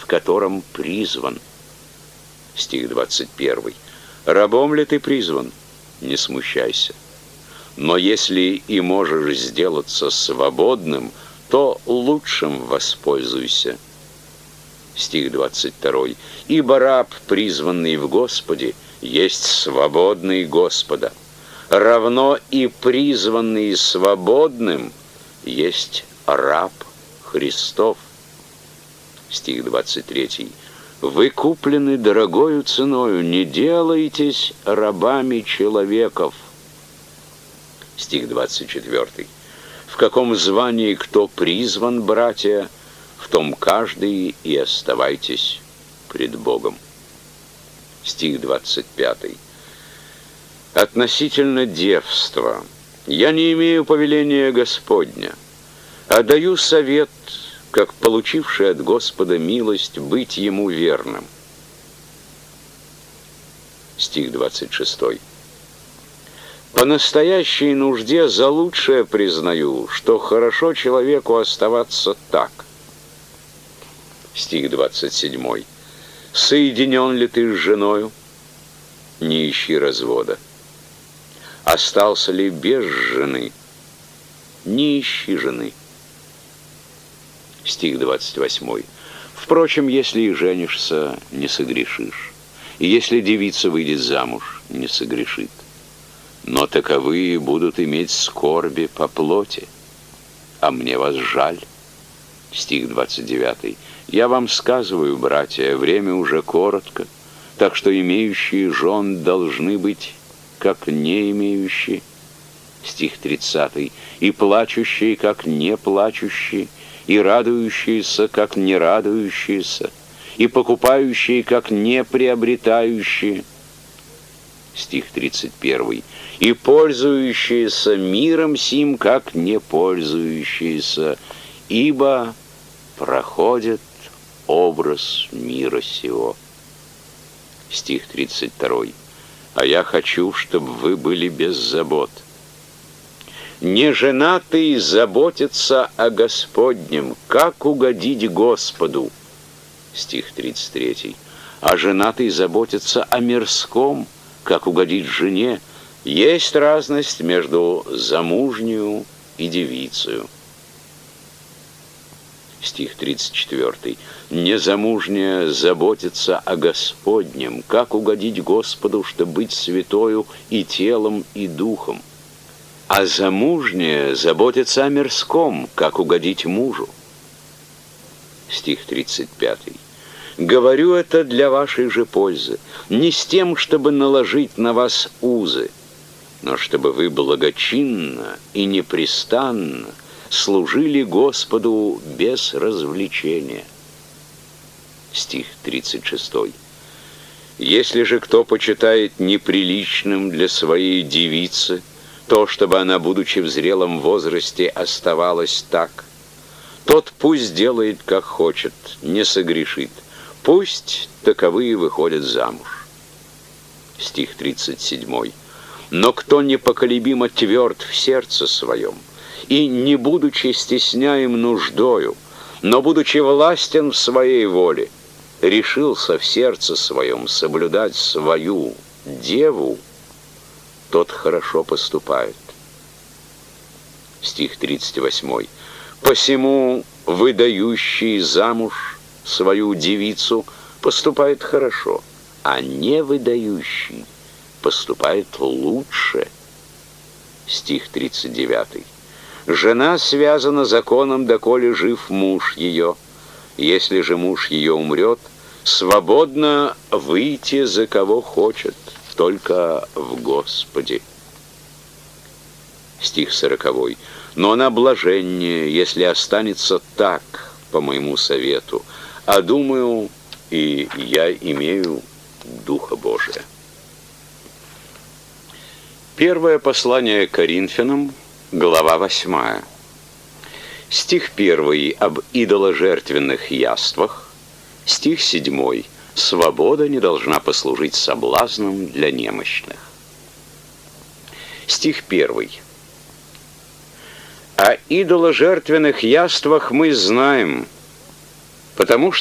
в котором призван. Стих 21. Рабом ли ты призван? Не смущайся. Но если и можешь сделаться свободным, то лучшим воспользуйся. Стих 22. Ибо раб, призванный в Господе, есть свободный Господа. Равно и призванный свободным есть раб Христов. Стих 23. Вы куплены дорогою ценою, не делайтесь рабами человеков. Стих 24. В каком звании кто призван, братья, в том каждый и оставайтесь пред Богом. Стих 25. Относительно девства я не имею повеления Господня, а даю совет, как получивший от Господа милость, быть Ему верным. Стих 26. По настоящей нужде за лучшее признаю, что хорошо человеку оставаться так. Стих 27. Соединен ли ты с женою? Не ищи развода. Остался ли без жены? Не ищи жены. Стих 28. Впрочем, если и женишься, не согрешишь, и если девица выйдет замуж, не согрешит. Но таковые будут иметь скорби по плоти, а мне вас жаль. Стих 29. Я вам сказываю, братья, время уже коротко, так что имеющие жен должны быть, как не имеющие. Стих 30. И плачущие, как не плачущие, и радующиеся, как не радующиеся, и покупающие, как не приобретающие. Стих 31. И пользующиеся миром сим, как не пользующиеся, ибо проходит образ мира сего. Стих 32. А я хочу, чтобы вы были без забот. Неженатый заботится о Господнем, как угодить Господу. Стих 33. А женатый заботится о мирском, как угодить жене. Есть разность между замужнюю и девицею. Стих 34. Незамужняя заботится о Господнем, как угодить Господу, чтобы быть святою и телом, и духом. А замужняя заботится о мирском, как угодить мужу. Стих 35. Говорю это для вашей же пользы, не с тем, чтобы наложить на вас узы, но чтобы вы благочинно и непрестанно служили Господу без развлечения. Стих 36. Если же кто почитает неприличным для своей девицы то, чтобы она, будучи в зрелом возрасте, оставалась так, тот пусть делает, как хочет, не согрешит. Пусть таковые выходят замуж. Стих 37. Но кто непоколебимо тверд в сердце своем, и, не будучи стесняем нуждою, но, будучи властен в своей воле, решился в сердце своем соблюдать свою деву, тот хорошо поступает. Стих 38. Посему выдающий замуж свою девицу поступает хорошо, а не выдающий поступает лучше. Стих 39. Жена связана законом, доколе жив муж ее. Если же муж ее умрет, свободно выйти за кого хочет, только в Господе. Стих 40. Но она блаженнее, если останется так, по моему совету, а думаю, и я имею Духа Божия. Первое послание Коринфянам, глава 8. Стих 1 об идоложертвенных яствах, стих 7 свобода не должна послужить соблазном для немощных. Стих 1. О идоложертвенных яствах мы знаем, потому что